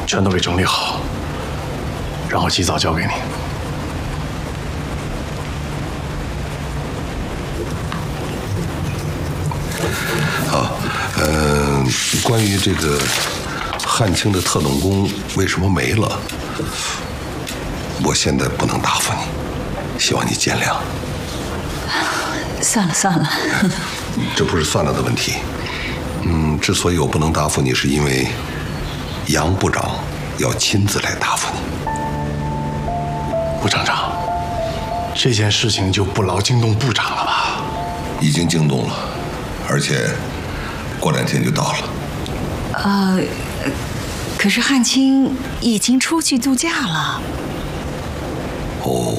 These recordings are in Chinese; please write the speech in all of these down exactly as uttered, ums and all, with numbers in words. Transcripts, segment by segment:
全都给整理好，然后及早交给你。 好，嗯、呃，关于这个汉卿的特种工为什么没了，我现在不能答复你，希望你见谅。 算了算了， 这不是算了的问题。嗯，之所以我不能答复你，是因为杨部长要亲自来答复你。 部长长，这件事情就不劳惊动部长了吧？ 已经惊动了，而且过两天就到了。 呃，可是汉卿已经出去度假了。 哦。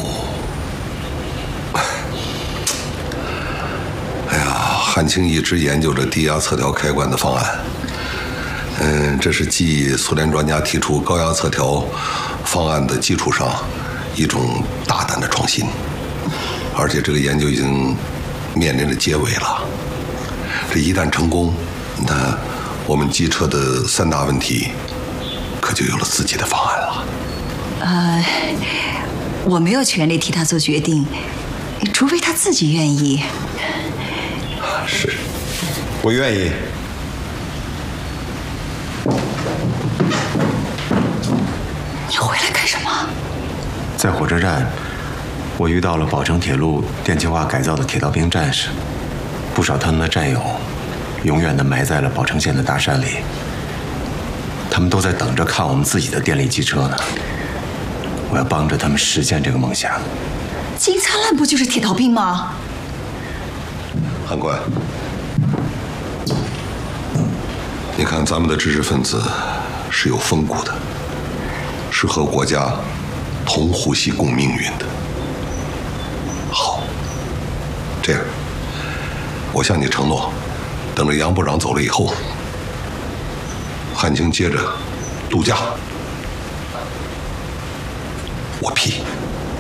哎呀，汉卿一直研究着低压侧调开关的方案。嗯，这是继苏联专家提出高压侧调方案的基础上一种大胆的创新，而且这个研究已经面临着结尾了。这一旦成功，那我们机车的三大问题可就有了自己的方案了。 呃，我没有权利替他做决定，除非他自己愿意。 是， 我愿意。 你回来干什么？ 在火车站，我遇到了宝成铁路电气化改造的铁道兵战士，不少他们的战友，永远地埋在了宝成县的大山里。他们都在等着看我们自己的电力机车呢。我要帮着他们实现这个梦想。 金灿烂不就是铁道兵吗？ 汉官，你看咱们的知识分子是有风骨的，是和国家同呼吸共命运的。好，这样，我向你承诺，等着杨部长走了以后，汉卿接着度假，我批。